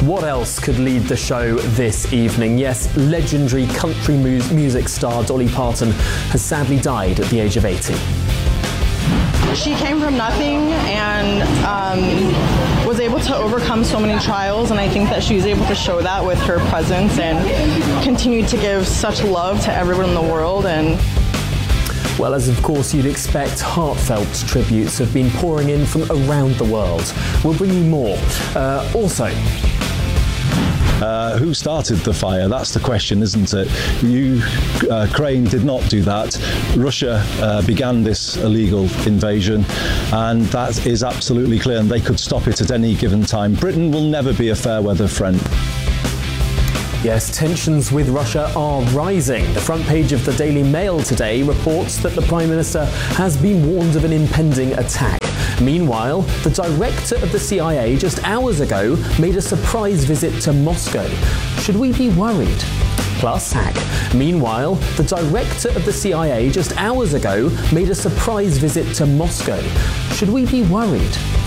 What else could lead the show this evening? Yes, legendary country music star Dolly Parton has sadly died at the age of 80. She came from nothing and was able to overcome so many trials, and I think that she was able to show that with her presence and continued to give such love to everyone in the world. And well, as of course you'd expect, heartfelt tributes have been pouring in from around the world. We'll bring you more. Who started the fire? That's the question, isn't it? Ukraine did not do that. Russia began this illegal invasion, and that is absolutely clear, and they could stop it at any given time. Britain will never be a fair weather friend. Yes, tensions with Russia are rising. The front page of the Daily Mail today reports that the Prime Minister has been warned of an impending attack. Meanwhile, the director of the CIA just hours ago made a surprise visit to Moscow. Should we be worried? Plus, hack. Meanwhile, the director of the CIA just hours ago made a surprise visit to Moscow. Should we be worried?